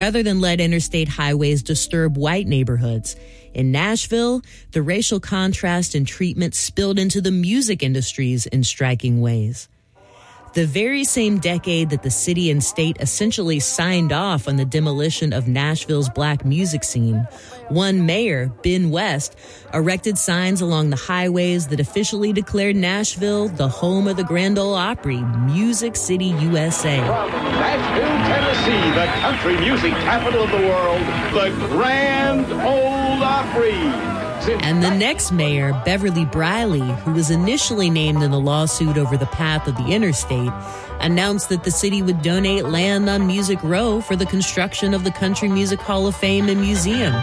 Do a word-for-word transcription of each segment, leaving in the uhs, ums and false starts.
rather than let interstate highways disturb white neighborhoods. In Nashville, the racial contrast and treatment spilled into the music industries in striking ways. The very same decade that the city and state essentially signed off on the demolition of Nashville's black music scene, one mayor, Ben West, erected signs along the highways that officially declared Nashville the home of the Grand Ole Opry, Music City, U S A. From Nashville, Tennessee, the country music capital of the world, the Grand Ole Opry. And the next mayor, Beverly Briley, who was initially named in the lawsuit over the path of the interstate, announced that the city would donate land on Music Row for the construction of the Country Music Hall of Fame and Museum.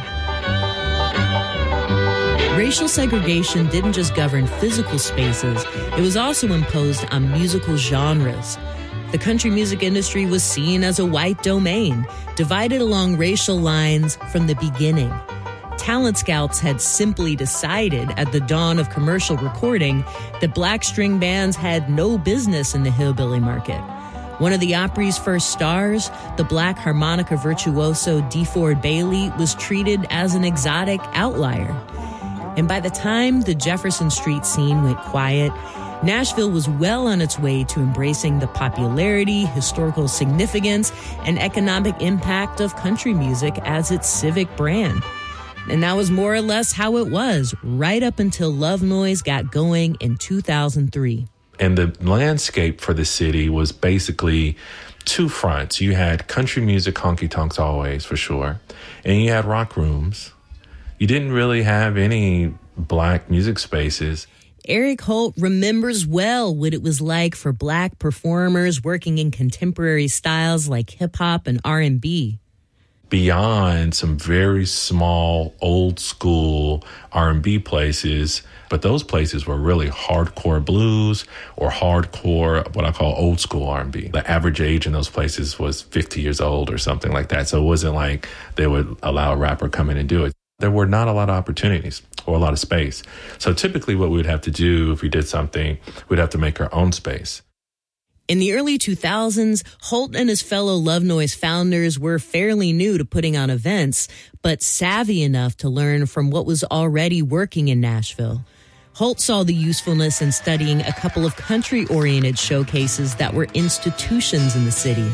Racial segregation didn't just govern physical spaces, it was also imposed on musical genres. The country music industry was seen as a white domain, divided along racial lines from the beginning. Talent scouts had simply decided at the dawn of commercial recording that black string bands had no business in the hillbilly market. One of the Opry's first stars, the black harmonica virtuoso DeFord Bailey, was treated as an exotic outlier. And by the time the Jefferson Street scene went quiet, Nashville was well on its way to embracing the popularity, historical significance, and economic impact of country music as its civic brand. And that was more or less how it was, right up until Love Noise got going in two thousand three. And the landscape for the city was basically two fronts. You had country music, honky tonks always, for sure. And you had rock rooms. You didn't really have any black music spaces. Eric Holt remembers well what it was like for black performers working in contemporary styles like hip-hop and R and B. Beyond some very small, old school R and B places, but those places were really hardcore blues or hardcore, what I call old school R and B. The average age in those places was fifty years old or something like that. So it wasn't like they would allow a rapper come in and do it. There were not a lot of opportunities or a lot of space. So typically what we would have to do if we did something, we'd have to make our own space. In the early two thousands, Holt and his fellow Love Noise founders were fairly new to putting on events, but savvy enough to learn from what was already working in Nashville. Holt saw the usefulness in studying a couple of country-oriented showcases that were institutions in the city.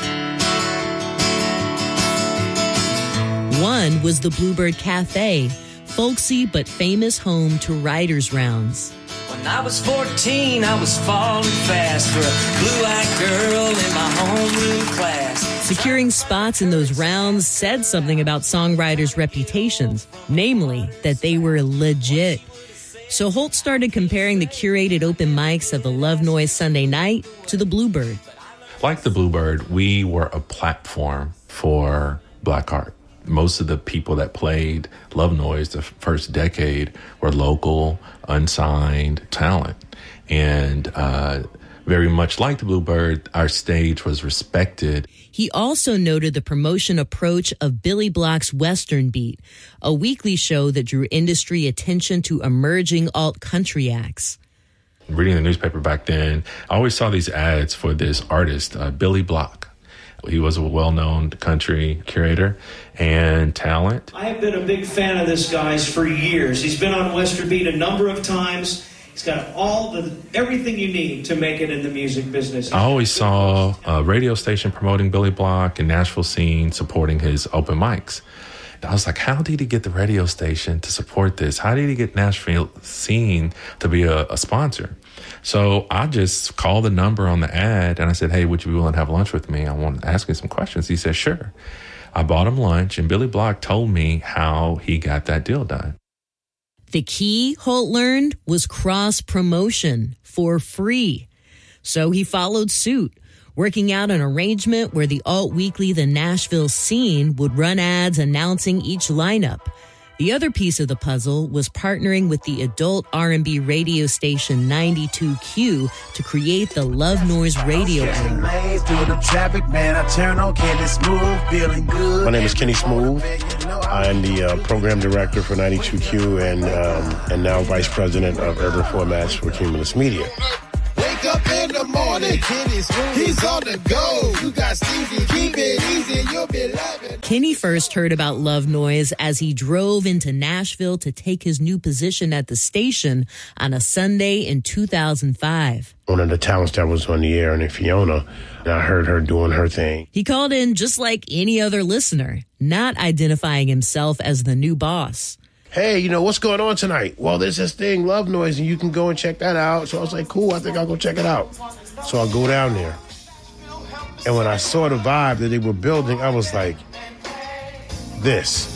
One was the Bluebird Cafe, folksy but famous home to writers' rounds. When I was fourteen, I was falling fast for a blue-eyed girl in my homeroom class. Securing spots in those rounds said something about songwriters' reputations, namely that they were legit. So Holt started comparing the curated open mics of the Love Noise Sunday night to the Bluebird. Like the Bluebird, we were a platform for black art. Most of the people that played Love Noise the first decade were local, unsigned talent. And uh, very much like the Bluebird, our stage was respected. He also noted the promotion approach of Billy Block's Western Beat, a weekly show that drew industry attention to emerging alt-country acts. Reading the newspaper back then, I always saw these ads for this artist, uh, Billy Block. He was a well-known country curator and talent. I have been a big fan of this guy's for years. He's been on Western Beat a number of times. He's got all the everything you need to make it in the music business. I always saw a radio station promoting Billy Block and Nashville scene supporting his open mics. I was like, how did he get the radio station to support this? How did he get Nashville scene to be a, a sponsor? So I just called the number on the ad and I said, hey, would you be willing to have lunch with me? I want to ask you some questions. He said, sure. I bought him lunch and Billy Block told me how he got that deal done. The key, Holt learned, was cross-promotion for free. So he followed suit, working out an arrangement where the alt weekly The Nashville Scene would run ads announcing each lineup. The other piece of the puzzle was partnering with the adult R and B radio station ninety-two Q to create the Love Noise radio hour. My name is Kenny Smooth. I'm the uh, program director for ninety-two Q and um, and now vice president of urban formats for Cumulus Media. Wake up in the morning. morning. He's on the go. You got Stevie, keep it easy, you'll be loving. Kenny first heard about Love Noise as he drove into Nashville to take his new position at the station on a Sunday in two thousand five. One of the talents that was on the air, named Fiona, and I heard her doing her thing. He called in just like any other listener, not identifying himself as the new boss. Hey, you know, what's going on tonight? Well, there's this thing, Love Noise, and you can go and check that out. So I was like, cool, I think I'll go check it out. So I'll go down there. And when I saw the vibe that they were building, I was like, this.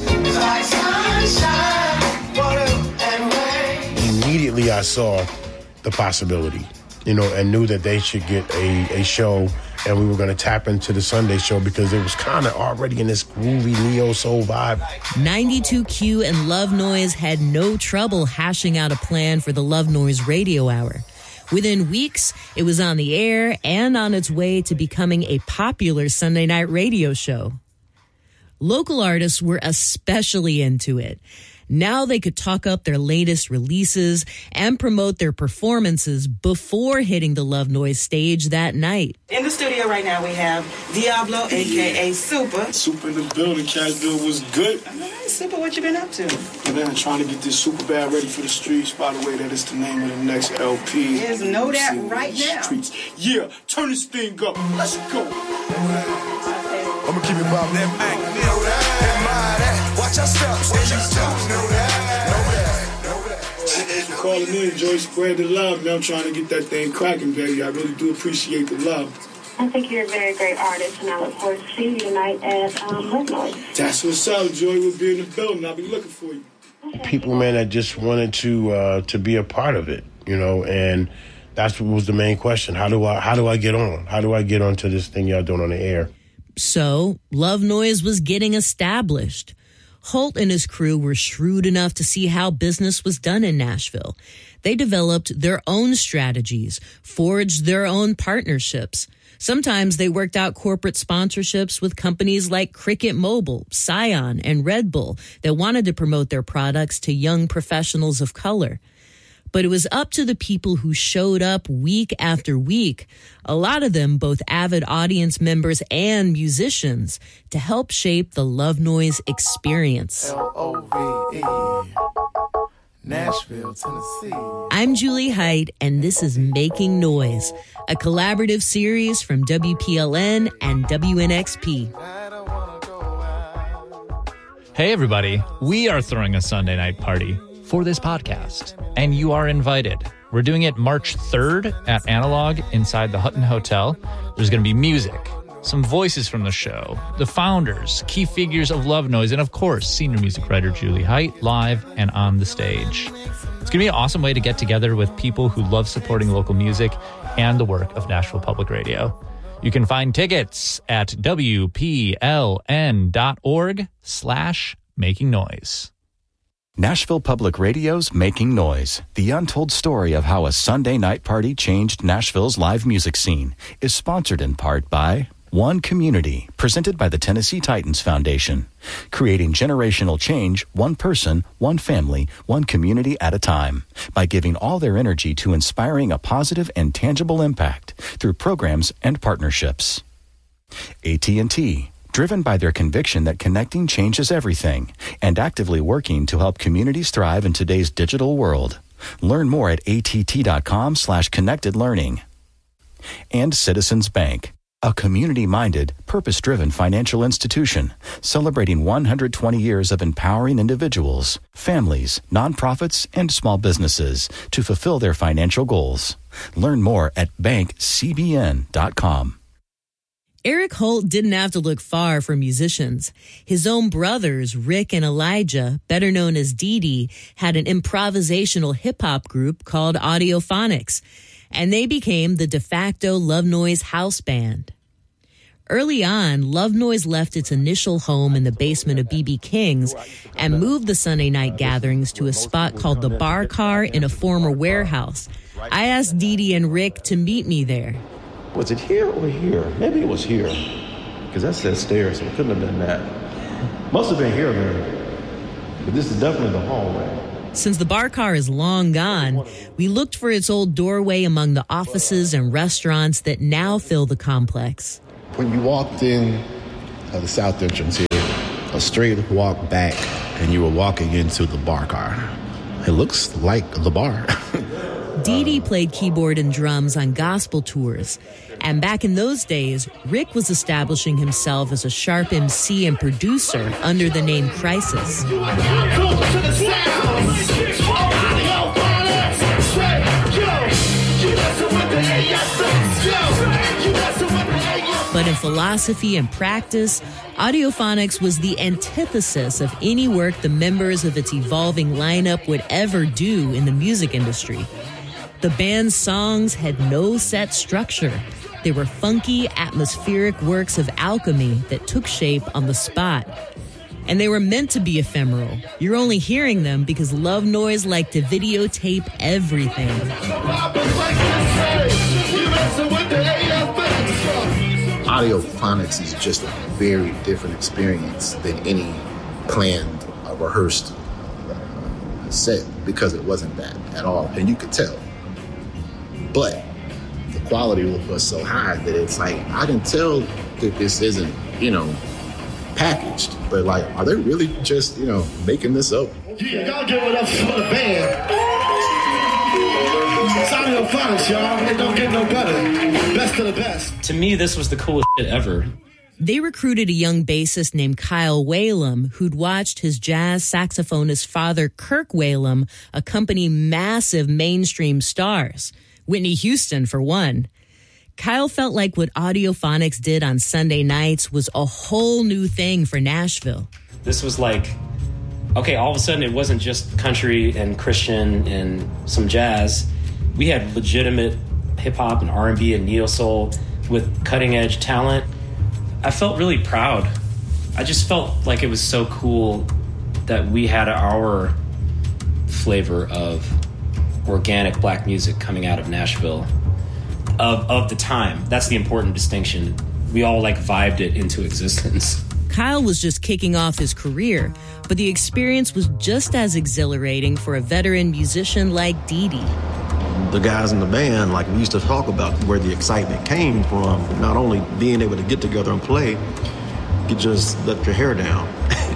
Immediately I saw the possibility, you know, and knew that they should get a, a show, and we were going to tap into the Sunday show because it was kind of already in this groovy neo-soul vibe. ninety-two Q and Love Noise had no trouble hashing out a plan for the Love Noise radio hour. Within weeks, it was on the air and on its way to becoming a popular Sunday night radio show. Local artists were especially into it. Now they could talk up their latest releases and promote their performances before hitting the Love Noise stage that night. In the studio right now, we have Diablo, a k a. Super. Super in the building. Cashville was good. All right, Super, what you been up to? And then trying to get this Super Bad ready for the streets. By the way, that is the name of the next L P. Yes, know that right now. Streets. Yeah, turn this thing up. Let's go. I'm gonna keep it Bob that Mac. Know that. Admire that. Watch our steps. Watch our steps. Know that. Know that. Know that. Thanks for calling in, Joy. Spread the love. Now I'm trying to get that thing cracking, baby. I really do appreciate the love. I think you're a very great artist, and I look forward to seeing you tonight at um, Love Noise. That's what's up, Joy. We'll be in the building. I'll be looking for you. People, man, that just wanted to uh, to be a part of it, you know, and that's what was the main question. How do I how do I get on? How do I get onto this thing y'all doing on the air? So, Love Noise was getting established. Holt and his crew were shrewd enough to see how business was done in Nashville. They developed their own strategies, forged their own partnerships. Sometimes they worked out corporate sponsorships with companies like Cricket Mobile, Scion, and Red Bull that wanted to promote their products to young professionals of color. But it was up to the people who showed up week after week, a lot of them both avid audience members and musicians, to help shape the Love Noise experience. L O V E, Nashville, Tennessee. I'm Julie Height, and this is Making Noise, a collaborative series from W P L N and W N X P. Hey, everybody. We are throwing a Sunday night party for this podcast, and you are invited. We're doing it March third at Analog inside the Hutton Hotel. There's going to be music, some voices from the show, the founders, key figures of Love Noise, and of course, senior music writer Julie Height live and on the stage. It's going to be an awesome way to get together with people who love supporting local music and the work of Nashville Public Radio. You can find tickets at WPLN.org slash making noise. Nashville Public Radio's Making Noise, the untold story of how a Sunday night party changed Nashville's live music scene, is sponsored in part by One Community, presented by the Tennessee Titans Foundation, creating generational change one person, one family, one community at a time, by giving all their energy to inspiring a positive and tangible impact through programs and partnerships. A T and T, driven by their conviction that connecting changes everything and actively working to help communities thrive in today's digital world. Learn more at att.com slash connected learning. And Citizens Bank, a community-minded, purpose-driven financial institution celebrating one hundred twenty years of empowering individuals, families, nonprofits, and small businesses to fulfill their financial goals. Learn more at bank c b n dot com. Eric Holt didn't have to look far for musicians. His own brothers, Rick and Elijah, better known as Dee Dee, had an improvisational hip-hop group called Audiophonics, and they became the de facto Love Noise house band. Early on, Love Noise left its initial home in the basement of B B King's and moved the Sunday night gatherings to a spot called the Bar Car in a former warehouse. I asked Dee Dee and Rick to meet me there. Was it here or here? Maybe it was here, because that says stairs, so it couldn't have been that. Must have been here, man. But this is definitely the hallway. Since the bar car is long gone, we looked for its old doorway among the offices and restaurants that now fill the complex. When you walked in uh, the south entrance here, a straight walk back, and you were walking into the bar car. It looks like the bar. Dee Dee played keyboard and drums on gospel tours. And back in those days, Rick was establishing himself as a sharp M C and producer under the name Crisis. But in philosophy and practice, Audiophonics was the antithesis of any work the members of its evolving lineup would ever do in the music industry. The band's songs had no set structure. They were funky, atmospheric works of alchemy that took shape on the spot. And they were meant to be ephemeral. You're only hearing them because Love Noise liked to videotape everything. Audiophonics is just a very different experience than any planned or rehearsed uh, set, because it wasn't that at all, and you could tell. But the quality was so high that it's like, I can tell that this isn't, you know, packaged, but like, are they really just, you know, making this up? Yeah, y'all give it up for the band. It's Audiophonics, y'all. It don't get no better. Best of the best. To me, this was the coolest shit ever. They recruited a young bassist named Kyle Whalum, who'd watched his jazz saxophonist father, Kirk Whalum, accompany massive mainstream stars. Whitney Houston, for one. Kyle felt like what Audiophonics did on Sunday nights was a whole new thing for Nashville. This was like, okay, all of a sudden it wasn't just country and Christian and some jazz. We had legitimate hip-hop and R and B and neo-soul with cutting-edge talent. I felt really proud. I just felt like it was so cool that we had our flavor of organic black music coming out of Nashville of of the time. That's the important distinction. We all like vibed it into existence. Kyle was just kicking off his career, but the experience was just as exhilarating for a veteran musician like Dee Dee. The guys in the band, like, we used to talk about where the excitement came from, not only being able to get together and play, you just let your hair down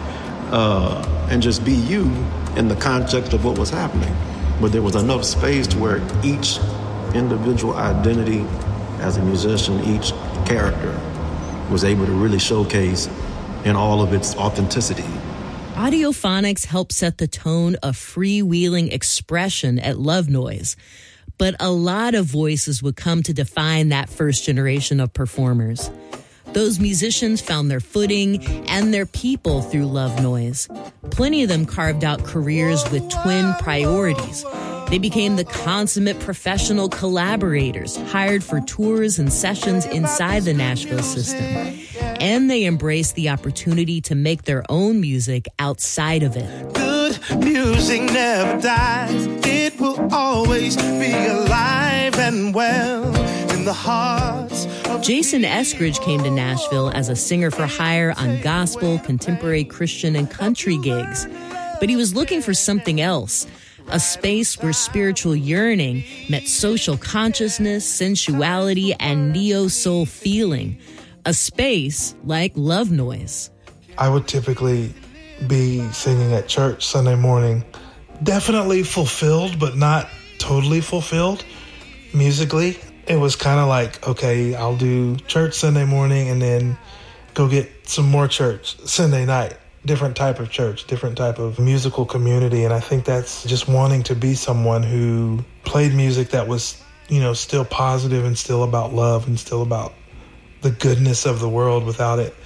uh, and just be you in the context of what was happening. But there was enough space to where each individual identity as a musician, each character was able to really showcase in all of its authenticity. Audiophonics helped set the tone of freewheeling expression at Love Noise. But a lot of voices would come to define that first generation of performers. Those musicians found their footing and their people through Love Noise. Plenty of them carved out careers with twin priorities. They became the consummate professional collaborators, hired for tours and sessions inside the Nashville system. And they embraced the opportunity to make their own music outside of it. Good music never dies. It will always be alive and well in the hearts of Jason Eskridge came to Nashville as a singer for hire on gospel, contemporary Christian, and country gigs. But he was looking for something else. A space where spiritual yearning met social consciousness, sensuality, and neo-soul feeling. A space like Love Noise. I would typically be singing at church Sunday morning. Definitely fulfilled, but not totally fulfilled musically. It was kind of like, okay, I'll do church Sunday morning and then go get some more church Sunday night. Different type of church, different type of musical community. And I think that's just wanting to be someone who played music that was, you know, still positive and still about love and still about the goodness of the world without it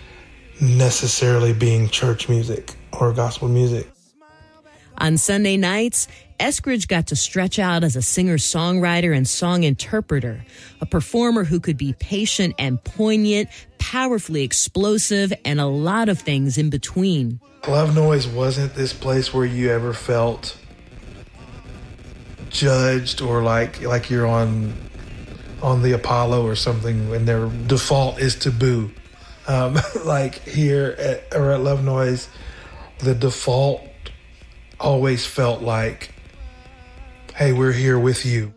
necessarily being church music or gospel music. On Sunday nights, Eskridge got to stretch out as a singer-songwriter and song interpreter, a performer who could be patient and poignant, powerfully explosive, and a lot of things in between. Love Noise wasn't this place where you ever felt judged or like like you're on on the Apollo or something and their default is to boo. Um, like here at, or at Love Noise, the default always felt like, hey, we're here with you.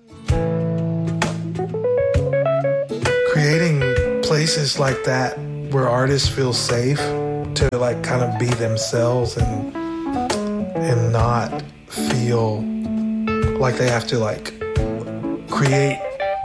Creating places like that where artists feel safe to like kind of be themselves and and not feel like they have to like create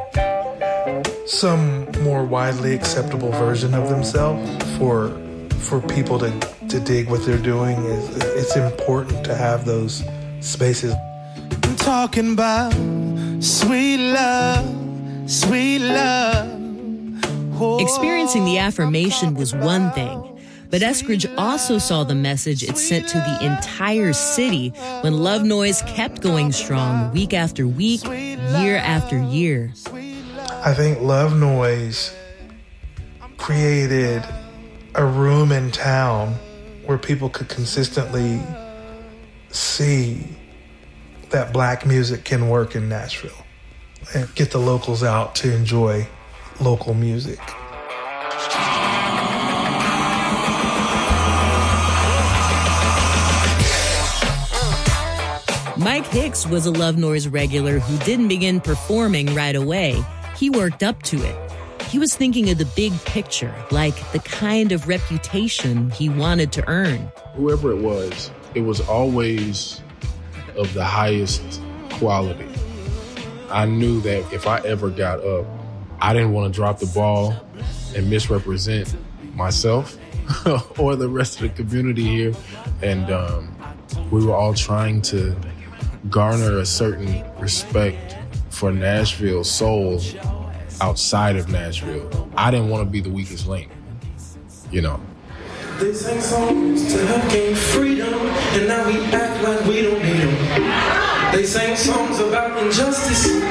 some more widely acceptable version of themselves for for people to, to dig what they're doing. Is it's important to have those spaces. I'm talking about sweet love, sweet love. Experiencing the affirmation was one thing, but Eskridge also saw the message it sent to the entire city when Love Noise kept going strong week after week, year after year. I think Love Noise created a room in town where people could consistently see that black music can work in Nashville and get the locals out to enjoy local music. Mike Hicks was a Love Noise regular who didn't begin performing right away. He worked up to it. He was thinking of the big picture, like the kind of reputation he wanted to earn. Whoever it was, it was always of the highest quality. I knew that if I ever got up, I didn't want to drop the ball and misrepresent myself or the rest of the community here. And um, we were all trying to garner a certain respect for Nashville's soul outside of Nashville. I didn't want to be the weakest link, you know. They sang songs to help gain freedom, and now we act like we don't need them. They sang songs about injustice.